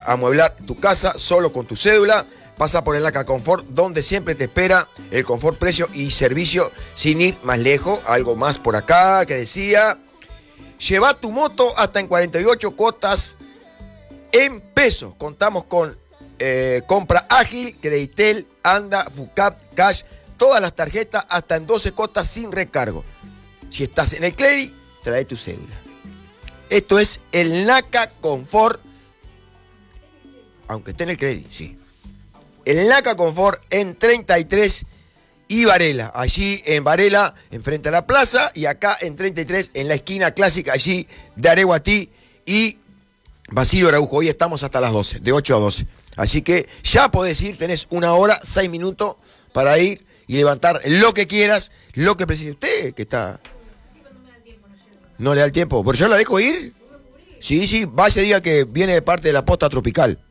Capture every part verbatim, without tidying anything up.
amueblar tu casa solo con tu cédula. Pasa por el NACA Confort, donde siempre te espera el confort, precio y servicio sin ir más lejos. Algo más por acá que decía: lleva tu moto hasta en cuarenta y ocho cuotas en pesos. Contamos con eh, compra ágil, Creditel, Anda, Fucap, Cash, todas las tarjetas hasta en doce cuotas sin recargo. Si estás en el Cleri, trae tu cédula. Esto es el NACA Confort, aunque esté en el Cleri, sí. El NACA Confort en treinta y tres y Varela. Allí en Varela, enfrente a la plaza, y acá en treinta y tres, en la esquina clásica, allí de Areguatí y Basilio Araujo. Hoy estamos hasta las doce, de ocho a doce. Así que ya podés ir, tenés una hora, seis minutos para ir y levantar lo que quieras, lo que precise. Usted, que está... No le da el tiempo. ¿Pero yo la dejo ir? Sí, sí, va ese día que viene de parte de la posta tropical.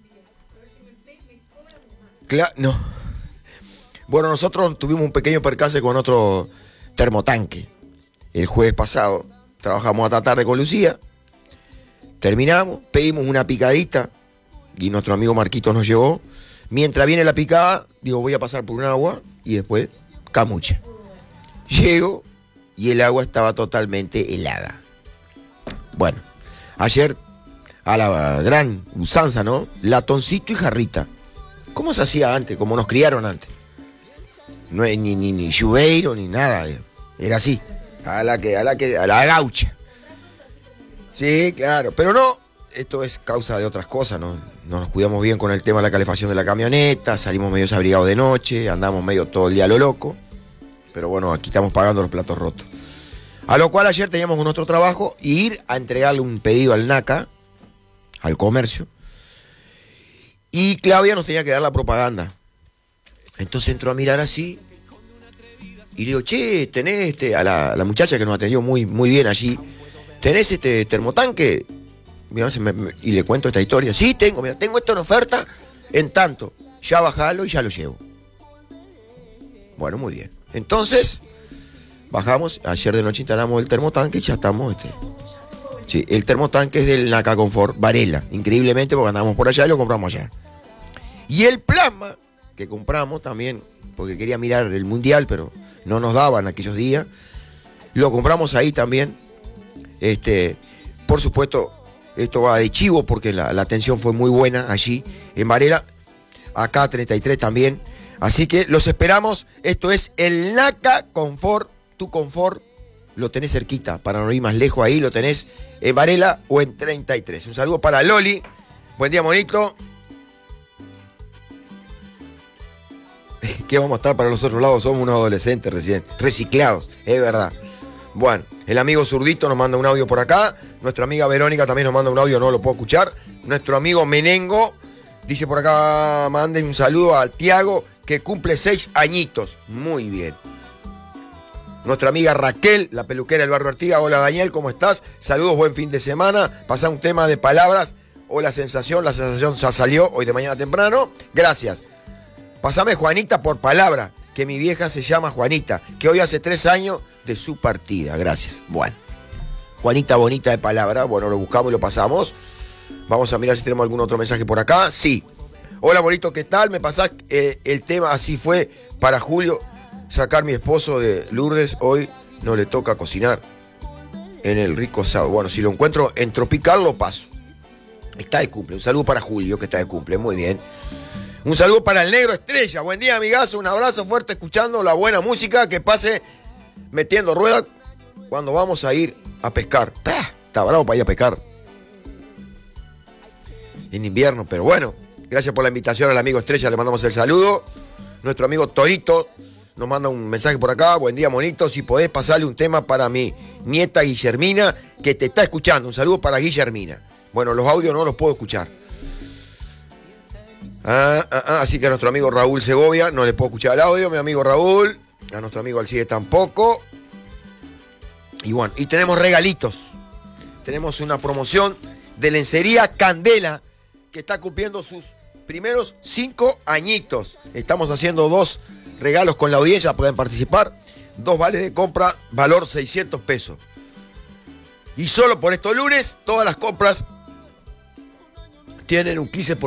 Claro, no. Bueno, nosotros tuvimos un pequeño percance con otro termotanque. El jueves pasado trabajamos hasta tarde con Lucía. Terminamos, pedimos una picadita y nuestro amigo Marquito nos llevó. Mientras viene la picada, digo, voy a pasar por un agua y después camucha. Llego y el agua estaba totalmente helada. Bueno, ayer a la gran usanza, ¿no? Latoncito y jarrita. ¿Cómo se hacía antes? Como nos criaron antes. No es ni, ni, ni chuveiro ni nada. Era así. A la que, a la que, a la gaucha. Sí, claro. Pero no, esto es causa de otras cosas, ¿no? No nos cuidamos bien con el tema de la calefacción de la camioneta, salimos medio desabrigados de noche, andamos medio todo el día a lo loco. Pero bueno, aquí estamos pagando los platos rotos. A lo cual ayer teníamos nuestro trabajo y ir a entregarle un pedido al NACA, al comercio. Y Claudia nos tenía que dar la propaganda. Entonces entró a mirar así y le digo, che, tenés este, a la, a la muchacha que nos atendió muy, muy bien allí, ¿tenés este termotanque? Y le cuento esta historia. Sí, tengo, mira, tengo esto en oferta en tanto. Ya bajalo y ya lo llevo. Bueno, muy bien. Entonces, bajamos, ayer de noche instalamos el termotanque y ya estamos, este. Sí, el termotanque es del NACA Confort Varela, increíblemente, porque andamos por allá y lo compramos allá. Y el plasma que compramos también, porque quería mirar el mundial, pero no nos daban aquellos días, lo compramos ahí también. Este, por supuesto, esto va de chivo porque la, la atención fue muy buena allí en Varela, acá treinta y tres también. Así que los esperamos. Esto es el NACA Confort, tu confort. Lo tenés cerquita, para no ir más lejos, ahí lo tenés en Varela o en treinta y tres. Un saludo para Loli. Buen día, monito. ¿Qué vamos a estar para los otros lados? Somos unos adolescentes recién, reciclados, es verdad. Bueno, el amigo Zurdito nos manda un audio por acá. Nuestra amiga Verónica también nos manda un audio, no lo puedo escuchar. Nuestro amigo Menengo dice por acá, manden un saludo a Tiago, que cumple seis añitos. Muy bien. Nuestra amiga Raquel, la peluquera del barrio Artigas. Hola Daniel, ¿cómo estás? Saludos, buen fin de semana. Pasá un tema de palabras o la sensación. La sensación ya salió hoy de mañana temprano. Gracias. Pasame Juanita por palabra, que mi vieja se llama Juanita, que hoy hace tres años de su partida. Gracias. Bueno, Juanita bonita de palabra. Bueno, lo buscamos y lo pasamos. Vamos a mirar si tenemos algún otro mensaje por acá. Sí. Hola, bonito, ¿qué tal? Me pasás eh, el tema, así fue para Julio. Sacar mi esposo de Lourdes, hoy no le toca cocinar en el rico asado. Bueno, si lo encuentro en Tropical, lo paso. Está de cumple. Un saludo para Julio, que está de cumple. Muy bien. Un saludo para el Negro Estrella. Buen día, amigazo. Un abrazo fuerte escuchando la buena música. Que pase metiendo rueda cuando vamos a ir a pescar. ¡Pah! Está bravo para ir a pescar en invierno, pero bueno. Gracias por la invitación al amigo Estrella. Le mandamos el saludo. Nuestro amigo Torito nos manda un mensaje por acá. Buen día, monito. Si podés pasarle un tema para mi nieta Guillermina, que te está escuchando. Un saludo para Guillermina. Bueno, los audios no los puedo escuchar. Ah, ah, ah, así que a nuestro amigo Raúl Segovia no le puedo escuchar el audio. Mi amigo Raúl. A nuestro amigo Alcide tampoco. Y bueno, y tenemos regalitos. Tenemos una promoción de lencería Candela, que está cumpliendo sus primeros cinco añitos. Estamos haciendo dos regalos con la audiencia, pueden participar. Dos vales de compra, valor seiscientos pesos. Y solo por estos lunes, todas las compras tienen un quince por ciento